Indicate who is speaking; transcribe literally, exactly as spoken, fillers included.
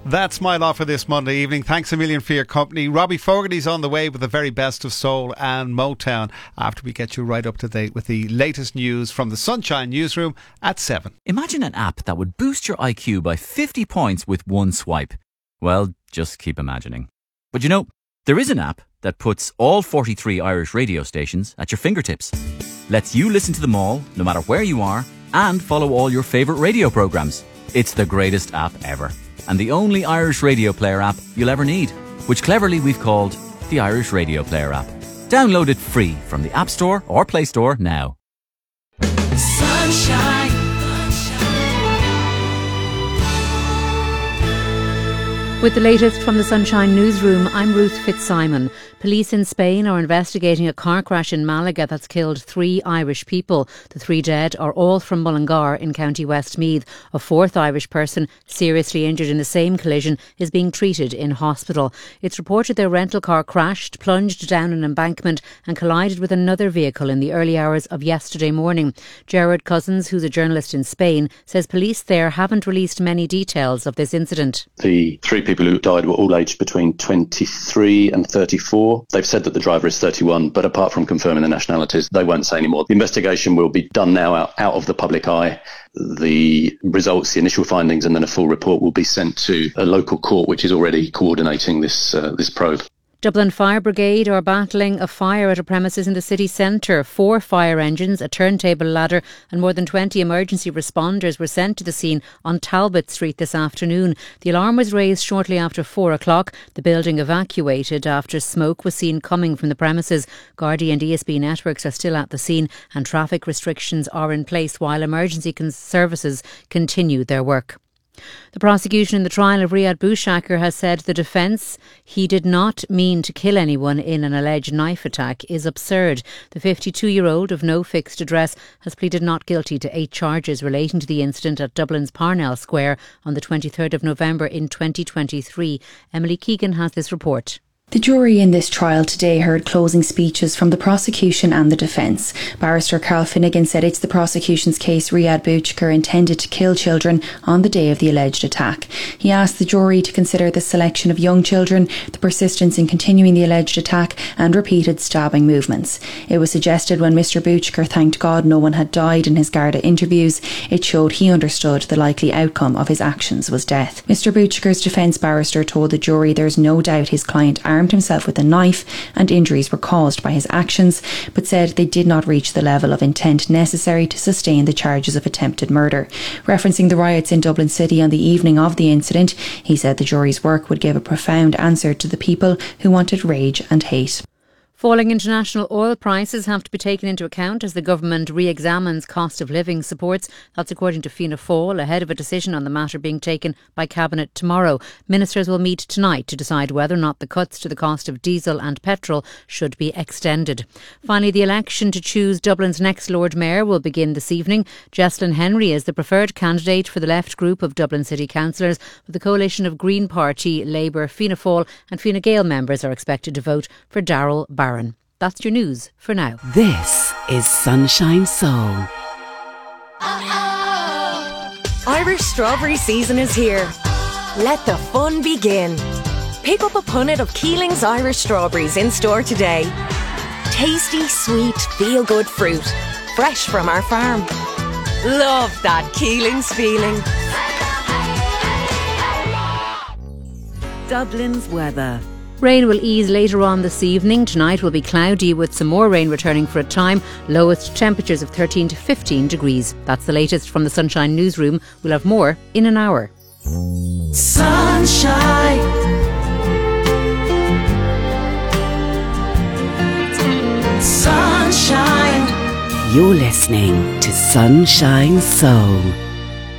Speaker 1: That's my lot for this Monday evening. Thanks a million for your company. Robbie Fogarty's on the way with the very best of soul and Motown after we get you right up to date with the latest news from the Sunshine Newsroom at seven.
Speaker 2: Imagine an app that would boost your I Q by fifty points with one swipe. Well, just keep imagining. But you know, there is an app that puts all forty-three Irish radio stations at your fingertips. Lets you listen to them all, no matter where you are, and follow all your favourite radio programmes. It's the greatest app ever. And the only Irish radio player app you'll ever need, which cleverly we've called the Irish Radio Player app. Download it free from the App Store or Play Store now.
Speaker 3: Sunshine.
Speaker 4: With the latest from the Sunshine Newsroom, I'm Ruth Fitzsimon. Police in Spain are investigating a car crash in Malaga that's killed three Irish people. The three dead are all from Mullingar in County Westmeath. A fourth Irish person, seriously injured in the same collision, is being treated in hospital. It's reported their rental car crashed, plunged down an embankment and collided with another vehicle in the early hours of yesterday morning. Gerard Cousins, who's a journalist in Spain, says police there haven't released many details of this incident.
Speaker 5: The three people who died were all aged between twenty-three and thirty-four. They've said that the driver is thirty-one, but apart from confirming the nationalities, they won't say any more. The investigation will be done now out, out of the public eye. The results, the initial findings, and then a full report will be sent to a local court, which is already coordinating this uh, this probe.
Speaker 4: Dublin Fire Brigade are battling a fire at a premises in the city centre. Four fire engines, a turntable ladder and more than twenty emergency responders were sent to the scene on Talbot Street this afternoon. The alarm was raised shortly after four o'clock. The building evacuated after smoke was seen coming from the premises. Gardaí and E S B networks are still at the scene and traffic restrictions are in place while emergency services continue their work. The prosecution in the trial of Riyad Boushakir has said the defence, he did not mean to kill anyone in an alleged knife attack, is absurd. The fifty-two-year-old of no fixed address has pleaded not guilty to eight charges relating to the incident at Dublin's Parnell Square on the twenty-third of November in twenty twenty-three. Emily Keegan has this report.
Speaker 6: The jury in this trial today heard closing speeches from the prosecution and the defence. Barrister Carl Finnegan said it's the prosecution's case Riyad Boushakir intended to kill children on the day of the alleged attack. He asked the jury to consider the selection of young children, the persistence in continuing the alleged attack and repeated stabbing movements. It was suggested when Mr Boushakir thanked God no one had died in his Garda interviews, it showed he understood the likely outcome of his actions was death. Mr Boushakir's defence barrister told the jury there's no doubt his client armed himself with a knife and injuries were caused by his actions, but said they did not reach the level of intent necessary to sustain the charges of attempted murder. Referencing the riots in Dublin City on the evening of the incident, he said the jury's work would give a profound answer to the people who wanted rage and hate.
Speaker 4: Falling international oil prices have to be taken into account as the government re-examines cost of living supports. That's according to Fianna Fáil, ahead of a decision on the matter being taken by Cabinet tomorrow. Ministers will meet tonight to decide whether or not the cuts to the cost of diesel and petrol should be extended. Finally, the election to choose Dublin's next Lord Mayor will begin this evening. Jesslyn Henry is the preferred candidate for the left group of Dublin City Councillors, with the coalition of Green Party, Labour, Fianna Fáil and Fine Gael members are expected to vote for Darrell Barron. That's your news for now.
Speaker 3: This is Sunshine Soul. Irish strawberry season is here. Let the fun begin. Pick up a punnet of Keeling's Irish strawberries in store today. Tasty, sweet, feel-good fruit. Fresh from our farm. Love that Keeling's feeling. Dublin's weather.
Speaker 4: Rain will ease later on this evening. Tonight will be cloudy with some more rain returning for a time. Lowest temperatures of thirteen to fifteen degrees. That's the latest from the Sunshine Newsroom. We'll have more in an hour.
Speaker 3: Sunshine. Sunshine. You're listening to Sunshine Soul.